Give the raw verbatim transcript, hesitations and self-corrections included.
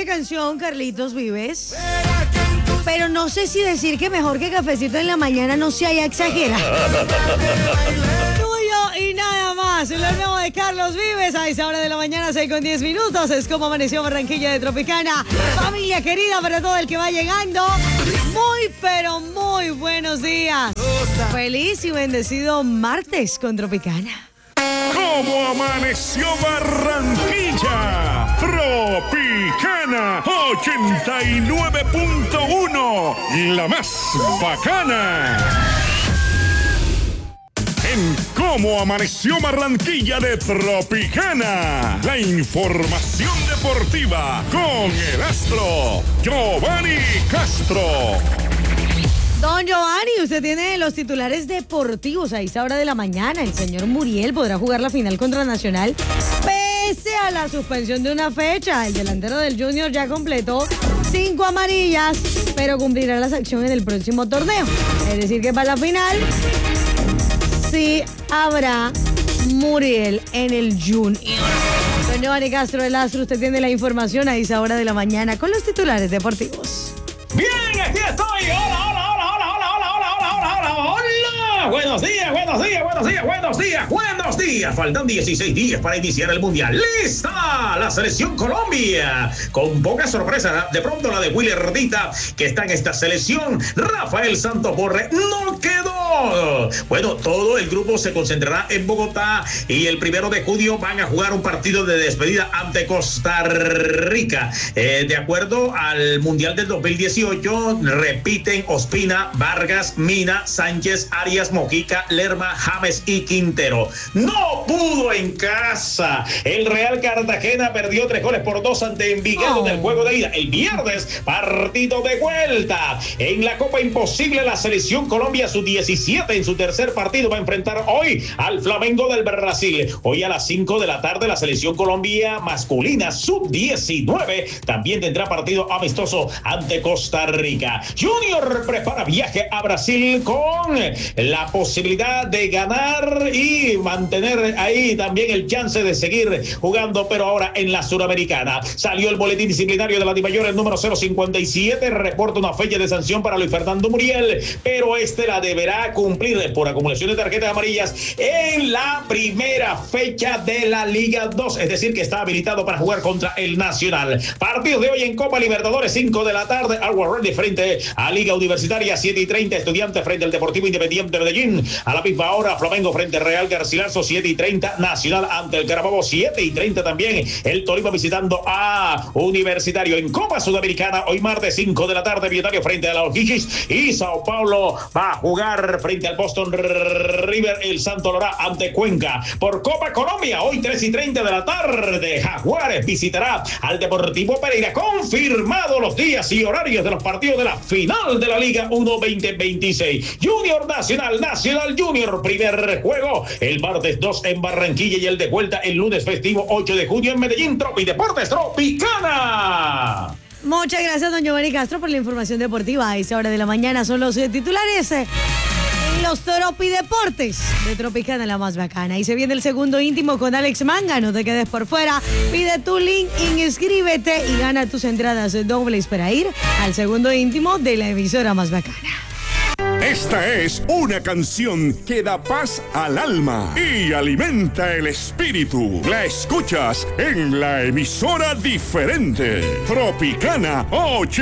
canción, Carlitos Vives. Pero no sé si decir que mejor que cafecito en la mañana no se haya exagerado. Tuyo y nada más. Lo nuevo de Carlos Vives a esa hora de la mañana, seis con diez minutos. Es como amaneció Barranquilla de Tropicana. Familia querida, para todo el que va llegando, muy pero muy buenos días. Feliz y bendecido martes con Tropicana. ¿Cómo amaneció Barranquilla? Tropicana ochenta y nueve punto uno, la más bacana. En ¿Cómo amaneció Barranquilla de Tropicana? La información deportiva con el astro Giovanni Castro. Don Giovanni, usted tiene los titulares deportivos a esa hora de la mañana. El señor Muriel podrá jugar la final contra Nacional pese a la suspensión de una fecha. El delantero del Junior ya completó cinco amarillas, pero cumplirá la sanción en el próximo torneo. Es decir, que para la final sí habrá Muriel en el Junior. Don Giovanni Castro, el astro, usted tiene la información a esa hora de la mañana con los titulares deportivos. Bien, aquí estoy. Hola, hola, hola, hola, hola, hola, hola, hola, hola, hola, hola. Buenos días, buenos días, buenos días, buenos días, buenos días. Faltan dieciséis días para iniciar el Mundial. ¡Lista! La selección Colombia. Con poca sorpresa, de pronto la de Willardita, que está en esta selección. Rafael Santos Borré no quedó. Bueno, todo el grupo se concentrará en Bogotá y el primero de junio van a jugar un partido de despedida ante Costa Rica. Eh, de acuerdo al Mundial del dos mil dieciocho, repiten Ospina, Vargas, Mina, Sánchez, Arias, Mojica, Lerma, James y Quintero. No pudo en casa. El Real Cartagena perdió tres goles por dos ante Envigado en el juego de ida. El viernes, partido de vuelta. En la Copa Imposible, la selección Colombia sub diecisiete en su tercer partido va a enfrentar hoy al Flamengo del Brasil. Hoy a las cinco de la tarde, la selección Colombia masculina sub diecinueve también tendrá partido amistoso ante Costa Rica. Junior prepara viaje a Brasil con la posibilidad de ganar y mantener ahí también el chance de seguir jugando, pero ahora en la Suramericana. Salió el boletín disciplinario de la Dimayor, el número cero cincuenta y siete, reporta una fecha de sanción para Luis Fernando Muriel, pero este la deberá cumplir por acumulación de tarjetas amarillas en la primera fecha de la Liga dos, es decir, que está habilitado para jugar contra el Nacional. Partido de hoy en Copa Libertadores, cinco de la tarde, Agua Ready frente a Liga Universitaria, siete y treinta, Estudiantes frente al Deportivo Independiente de Medellín. A la misma hora, Flamengo frente al Real Garcilaso, siete y treinta, Nacional ante el Carabobo, siete y treinta también, el Tolima visitando a Universitario. En Copa Sudamericana, hoy martes, cinco de la tarde, Millonario frente a la O'Higgins y Sao Paulo va a jugar frente al Boston River, el Santo Lorá ante Cuenca. Por Copa Colombia, hoy tres y treinta de la tarde, Jaguares visitará al Deportivo Pereira. Confirmado los días y horarios de los partidos de la final de la Liga uno veinte veintiséis. Junior Nacional, Nacional Junior, primer juego el martes dos en Barranquilla y el de vuelta el lunes festivo ocho de junio en Medellín. Tropi Deportes Tropicana. Muchas gracias, don Giovanni Castro, por la información deportiva. A esa hora de la mañana son los eh, titulares. Eh, los Tropi Deportes de Tropicana, la más bacana. Y se viene el segundo íntimo con Alex Manga. No te quedes por fuera. Pide tu link, inscríbete y gana tus entradas dobles para ir al segundo íntimo de la emisora más bacana. Esta es una canción que da paz al alma y alimenta el espíritu. La escuchas en la emisora diferente. Tropicana ocho.